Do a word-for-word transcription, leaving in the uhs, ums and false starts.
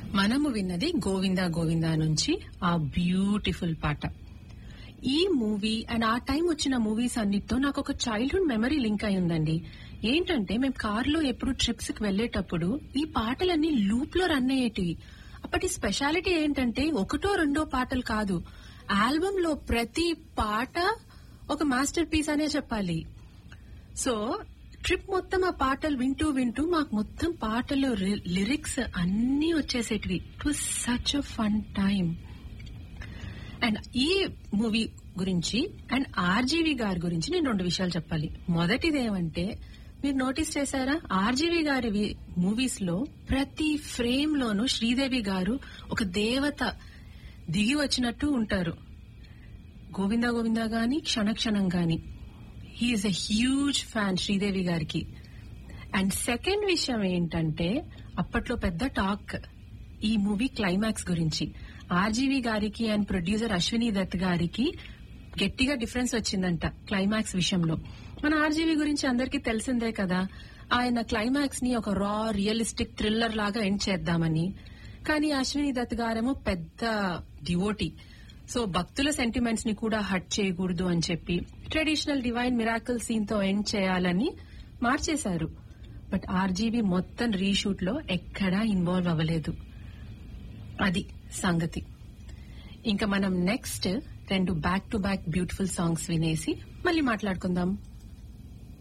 మనము విన్నది గోవిందా గోవిందా నుంచి ఆ బ్యూటిఫుల్ పాట. ఈ మూవీ అండ్ ఆ టైం వచ్చిన మూవీస్ అన్నిటితో నాకు ఒక చైల్డ్హుడ్ మెమరీ లింక్ అయి ఉందండి. ఏంటంటే మేము కార్ లో ఎప్పుడు ట్రిప్స్ కి వెళ్లేటప్పుడు ఈ పాటలన్నీ లూప్ లో రన్ అయ్యేటివి. అప్పటి స్పెషాలిటీ ఏంటంటే ఒకటో రెండో పాటలు కాదు, ఆల్బమ్ లో ప్రతి పాట ఒక మాస్టర్ పీస్ అనే చెప్పాలి. సో ట్రిప్ మొత్తం ఆ పాటలు వింటూ వింటూ మాకు మొత్తం పాటలు లిరిక్స్ అన్ని వచ్చేసేటివి. It was such a fun time. And ఈ మూవీ గురించి అండ్ ఆర్జీవి గారి గురించి నేను రెండు విషయాలు చెప్పాలి. మొదటిది ఏమంటే, మీరు నోటీస్ చేశారా, ఆర్జీవి గారి మూవీస్ లో ప్రతి ఫ్రేమ్ లోనూ శ్రీదేవి గారు ఒక దేవత దిగి వచ్చినట్టు ఉంటారు. గోవిందా గోవిందా గాని, క్షణక్షణం గాని. He's a huge fan Sridevi గారికి. అండ్ సెకండ్ విషయం ఏంటంటే, అప్పట్లో పెద్ద టాక్ ఈ మూవీ క్లైమాక్స్ గురించి. ఆర్జీవి గారికి అండ్ ప్రొడ్యూసర్ అశ్విని దత్ గారికి గట్టిగా డిఫరెన్స్ వచ్చిందంట క్లైమాక్స్ విషయంలో. మన ఆర్జీవి గురించి అందరికీ తెలిసిందే కదా, ఆయన క్లైమాక్స్ ని ఒక రా రియలిస్టిక్ థ్రిల్లర్ లాగా ఎండ్ చేద్దామని. కానీ అశ్విని దత్ గారేమో పెద్ద డివోటీ, సో భక్తుల సెంటిమెంట్స్ ని కూడా హర్ట్ చేయకూడదు అని చెప్పి ట్రెడిషనల్ డివైన్ మిరాకిల్ సీన్ తో ఎండ్ చేయాలని మార్చేశారు. బట్ ఆర్జీవి మొత్తం రీషూట్ లో ఎక్కడా ఇన్వాల్వ్ అవ్వలేదు. అది సంగతి. ఇంకా మనం నెక్స్ట్ రెండు back to back beautiful songs వినేసి మళ్ళీ మాట్లాడుకుందాం.